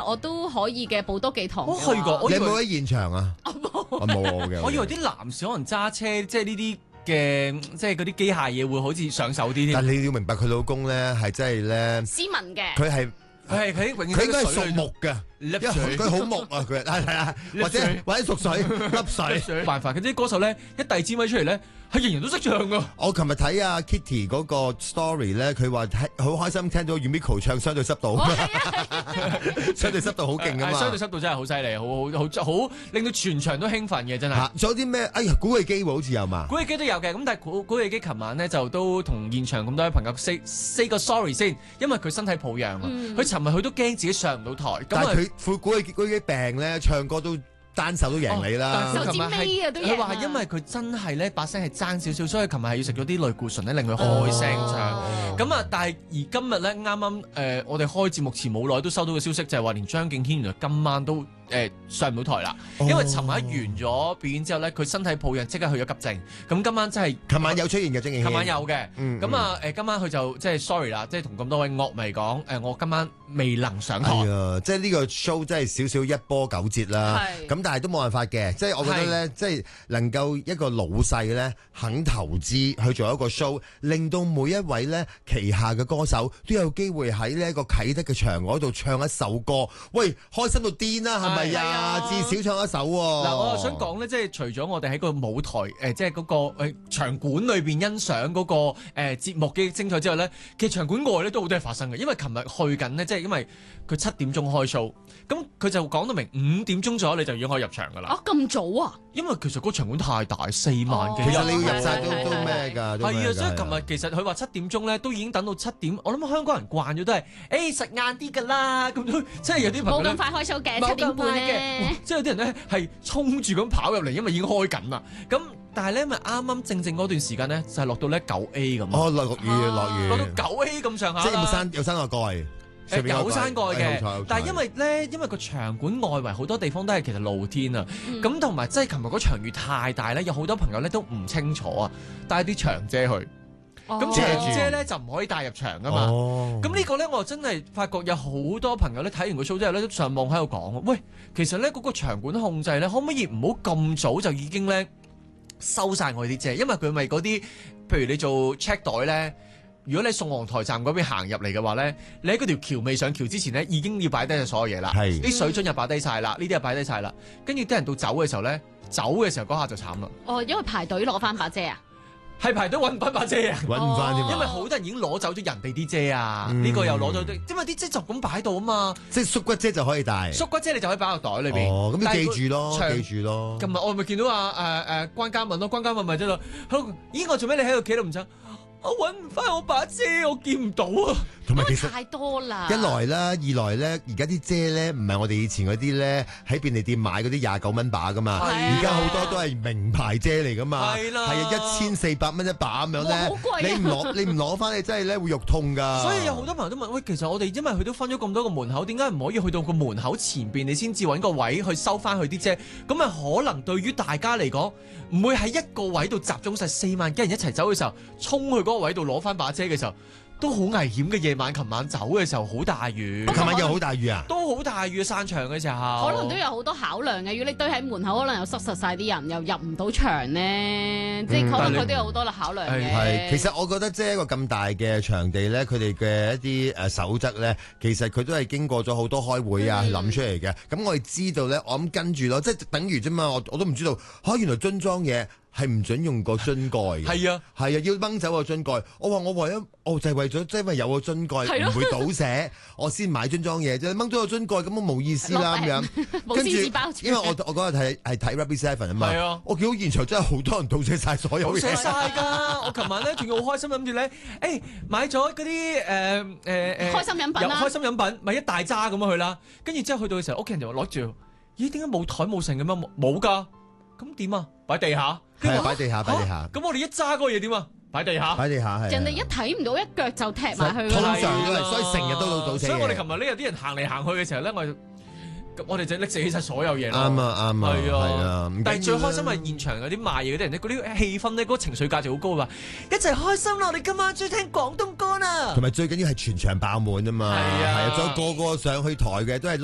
我都可以嘅，報多幾堂。 我去過， 你有冇喺現場啊？我冇嘅。 我以為啲男士可能揸車，即係呢啲嘅，即係嗰啲機械嘢會好似上手啲添。 但你要明白佢老公咧係真係咧， 斯文嘅。 佢係佢永遠佢應該係屬木嘅。 粒因為佢好木啊，佢係啊，或者屬水，粒水。 冇辦法，佢啲歌手咧一遞支咪出嚟咧，係人人都識唱噶。 我琴日睇阿 Kitty 嗰個 story 咧，佢話好開心聽到 Yumiko 唱相對濕度，相對濕度好勁啊嘛！ 相對濕度真係好犀利，好令到全場都興奮嘅真係。 仲有啲咩？哎呀，古巨基喎，好似有嘛？ 古巨基都有嘅，咁但係古巨基琴晚咧就都同現場咁多位朋友 say 個 sorry 先，因為佢身體抱恙啊。佢尋日佢都驚自己上唔到台， 但係佢古巨基病咧，唱歌都單手都贏你啦。 手指尾啊都贏。 佢話係因為佢真係咧把聲係爭少少，所以琴日係要食咗啲類固醇咧，令佢開聲唱。咁啊，但係而今日咧啱啱我哋開節目前冇耐都收到個消息，就係話連張敬軒原來今晚都上唔到台啦。因為尋晚完咗表演之後咧，佢身體抱恙，即刻去咗急症。咁今晚真係琴晚有出現嘅張敬軒。 琴晚有嘅。咁啊今晚佢就即係 sorry 啦，即係同咁多位樂迷講我今晚未能上台。 即係呢個 show 真係少少一波九折啦。咁但係都冇辦法嘅，即係我覺得咧，即係能夠一個老細咧肯投資去做一個 show，令到每一位咧旗下嘅歌手都有機會喺呢一個啟德嘅場嗰度唱一首歌。喂，開心到癲啦，係咪啊？至少唱一首喎。 嗱，我又想講咧，即係除咗我哋喺個舞台即係嗰個場館裏邊欣賞嗰個節目嘅精彩之外咧，其實場館外咧都好多嘢發生嘅。因為琴日去緊呢，即係因為佢7點鐘開 show，咁佢就講到明5點鐘左右你就已經可以入場㗎啦。 咁早啊？ 因為其實個場館太大，4萬幾人。 其實你要入晒都咩㗎？ 係啊，所以琴日其實佢話7點鐘咧都已經等到7點。我諗香港人慣咗都係實晏啲㗎啦，咁都即係有啲朋友冇咁快開 show 嘅，7點半嘅。 即係有啲人咧係衝住咁跑入嚟，因為已經開緊啦。咁但係咧，咪啱啱正嗰段時間咧，就係落到咧9A 咁。 落雨， 落到9A 咁上下。 即係有山個蓋。 有山蓋嘅，但係因為個場館外圍好多地方都係其實露天啊，咁同埋即係琴日嗰場雨太大咧，有好多朋友咧都唔清楚啊，帶啲長遮去，咁長遮咧就唔可以帶入場噶嘛，咁呢個咧我真係發覺有好多朋友咧睇完個 show 之後咧都上網喺度講，喂，其實咧嗰個場館控制咧可唔可以唔好咁早就已經咧收晒我哋啲遮，因為佢咪嗰啲，譬如你做 check 袋咧。如果你宋皇台站嗰邊行入嚟嘅話咧，你喺嗰條橋未上橋之前咧，已經要擺低晒所有嘢啦。啲水樽又擺低晒啦，呢啲又擺低晒啦。跟住啲人到走嘅時候咧，走嘅時候嗰下就慘啦。 因為排隊攞翻把遮啊？ 係排隊揾唔翻把遮啊？ 揾唔翻添。 因為好多人已經攞走咗人哋啲遮啊，呢個又攞咗啲，因為啲遮就咁擺到啊嘛。 即係縮骨遮就可以帶。縮骨遮你就可以擺落袋裏邊。 咁你記住咯，記住咯。 今日我咪見到關嘉敏咯，關嘉敏咪喺度，咦我做咩你喺度企度唔走？我揾唔翻我把遮，我見唔到啊！ 同埋其實太多啦， 一來啦，二來咧，而家啲遮咧唔係我哋以前嗰啲咧喺便利店買嗰啲29蚊把噶嘛，而家好多都係名牌遮嚟噶嘛，係啊，1400蚊一把咁樣咧，你唔攞翻，你真係咧會肉痛噶。 所以有好多朋友都問，喂，其實我哋因為佢都分咗咁多個門口，點解唔可以去到個門口前邊，你先至揾個位去收翻佢啲遮？咁啊，可能對於大家嚟講，唔會喺一個位度集中晒4萬幾人一齊走嘅時候，衝去嗰個位度攞翻把遮嘅時候。都好危險嘅，夜晚琴晚走嘅時候好大雨， 琴晚又好大雨啊！ 都好大雨，散場嘅時候， 可能都有好多考量嘅。如果你堆喺門口，可能又塞實晒啲人，又入唔到場咧，即係可能佢都有好多考量嘅。 係，其實我覺得即係一個咁大嘅場地咧，佢哋嘅一啲守則咧，其實佢都係經過咗好多開會啊諗出嚟嘅。咁我哋知道咧，我諗跟住咯，即係等於啫嘛。我都唔知道，原來樽裝嘢。係唔準用個樽蓋嘅，係啊，要掹走個樽蓋。我話就係為咗，即係因為有個樽蓋唔會倒瀉，我先買樽裝嘢啫。掹咗個樽蓋咁都冇意思啦咁樣。跟住，因為我嗰日係睇 Rugby Seven 啊嘛，我見到現場真係好多人倒瀉晒所有嘢。 倒瀉晒㗎！我琴晚咧仲要好開心諗住咧，買咗嗰啲開心飲品啦， 開心飲品咪一大揸咁去啦。跟住之後去到嘅時候，屋企人就話攞住，咦？點解冇台冇剩咁樣？冇㗎。咁點啊？擺地下。 係擺地下。 咁我哋一揸嗰個嘢點啊？擺地下係。 人哋一睇唔到，一腳就踢埋去。 通常都係，所以成日都倒瀉。 所以我哋琴日呢有啲人行嚟行去嘅時候咧，我哋就拎起晒所有嘢。 啱啊，係啊。 但係最開心係現場嗰啲賣嘢嗰啲人咧，嗰啲氣氛咧，嗰個情緒價值好高啊！一齊開心啦！我哋今晚中意聽廣東歌啦。 同埋最緊要係全場爆滿啊嘛。 係啊。 再個個上去台嘅都係